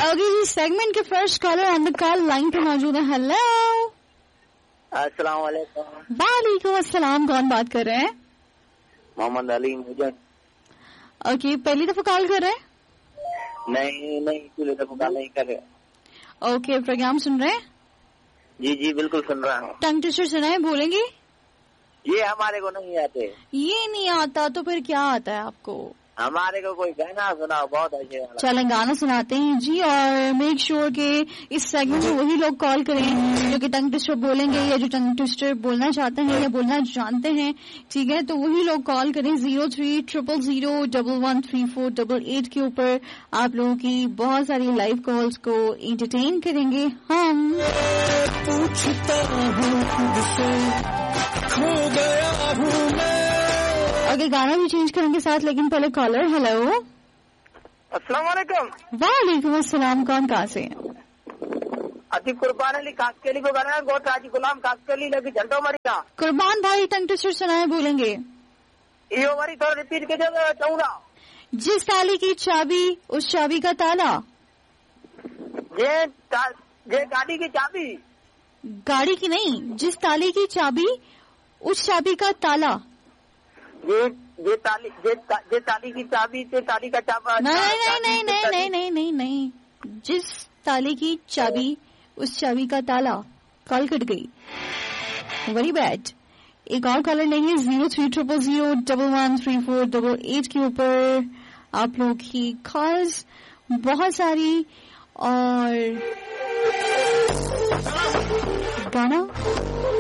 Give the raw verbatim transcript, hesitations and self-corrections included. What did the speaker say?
Okay जी, segment के first caller on the call line पे मौजूद है। हेलो, अस्सलाम वालेकुम। वालेकुम अस्सलाम, कौन बात कर रहे हैं? मोहम्मद अली मुजन। ओके, पहली दफा कॉल कर रहे हैं? नहीं नहीं, पहली दफा कॉल नहीं कर रहे। ओके, प्रोग्राम सुन रहे हैं? जी जी बिल्कुल सुन रहा हूँ। टंग ट्विस्टर सुना है, बोलेंगे? ये हमारे को नहीं आते। ये नहीं आता तो फिर क्या आता है आपको? हमारे को कोई गाना सुनाओ बहुत अच्छे वाला। चलें, गाना सुनाते हैं जी। और मेक श्योर के इस सेगमेंट में वही लोग कॉल करें जो कि टंग ट्विस्टर बोलेंगे या जो टंग ट्विस्टर बोलना चाहते हैं या बोलना जानते हैं, ठीक है? तो वही लोग कॉल करें zero three triple zero double one three four double eight के ऊपर। आप लोगों की बहुत सारी लाइव कॉल्स को एंटरटेन करेंगे हम। पूछता हूँ खुद से, खो गया हूँ मैं। आगे गाना भी चेंज करेंगे साथ, लेकिन पहले कॉलर। हेलो, अस्सलाम वालेकुम। वालेकुम अस्सलाम, कौन कहाँ से? अति कुर्बान अली कासकेली को गाना गोट राजी गुलाम कासकेली लगी झंडो मरिया। कुर्बान भाई, टंग ट्विस्टर सुनाए, बोलेंगे? यो वारी थोड़ा रिपीट के जो चाहूंगा। जिस ताले की चाबी उस चाबी का ताला। ये ये गाड़ी की चाबी। गाड़ी की नहीं, जिस ताले की चाबी उस चाबी का ताला। ये ये ताली ये, ता, ये ताली की चाबी से ताली का चाबा। नहीं नहीं नहीं नहीं नहीं नहीं नहीं नहीं, जिस ताले की चाबी उस चाबी का ताला। कॉल कट गई, वेरी बैड। एक और कॉलर लेंगे zero three triple zero double one three four double eight के ऊपर। आप लोग की कॉल्स बहुत सारी और गाना